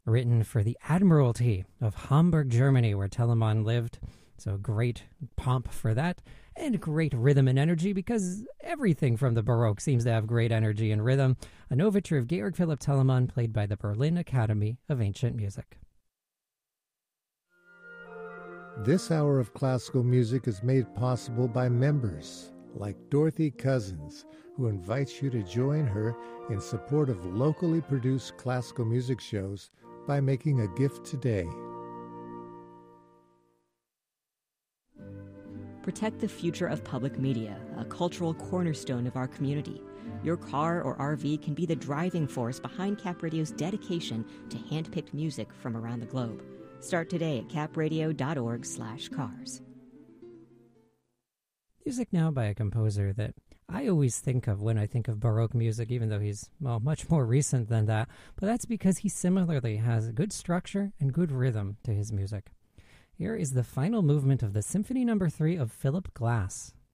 written for the Admiralty of Hamburg, Germany, where Telemann lived. So great pomp for that, and great rhythm and energy, because everything from the Baroque seems to have great energy and rhythm. An overture of Georg Philipp Telemann, played by the Berlin Academy of Ancient Music. This hour of classical music is made possible by members like Dorothy Cousins, who invites you to join her in support of locally produced classical music shows by making a gift today. Protect the future of public media, a cultural cornerstone of our community. Your car or RV can be the driving force behind Cap Radio's dedication to hand-picked music from around the globe. Start today at capradio.org/cars. Music now by a composer that I always think of when I think of Baroque music, even though he's, well, much more recent than that. But that's because he similarly has good structure and good rhythm to his music. Here is the final movement of the Symphony No. 3 of Philip Glass,